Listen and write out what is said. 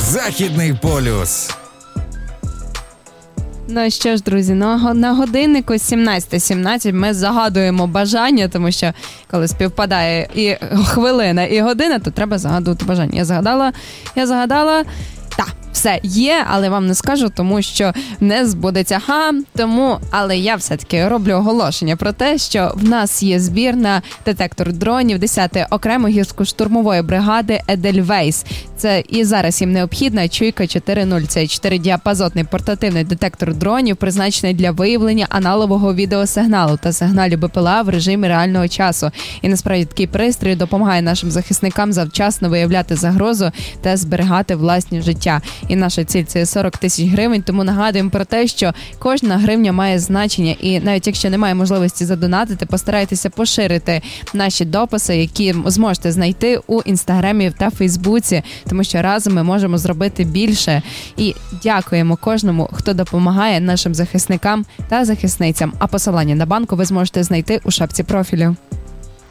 Західний полюс. Ну що ж, друзі, на годиннику 17:17 ми загадуємо бажання, тому що коли співпадає і хвилина, і година, то треба загадувати бажання. Я загадала. Так, все є, але вам не скажу, тому що не збудеться. Але я все-таки роблю оголошення про те, що в нас є збір на детектор дронів 10-ї окремої гірсько-штурмової бригади Едельвейс. Це і зараз їм необхідна чуйка 4.0. Це 4-діапазотний портативний детектор дронів, призначений для виявлення аналогового відеосигналу та сигналів БПЛА в режимі реального часу. І насправді такий пристрій допомагає нашим захисникам завчасно виявляти загрозу та зберігати власні життя. І наша ціль – це 40 тисяч гривень, тому нагадуємо про те, що кожна гривня має значення. І навіть якщо немає можливості задонатити, постарайтеся поширити наші дописи, які зможете знайти у Інстаграмі та Фейсбуці, тому що разом ми можемо зробити більше. І дякуємо кожному, хто допомагає нашим захисникам та захисницям. А посилання на банку ви зможете знайти у шапці профілю.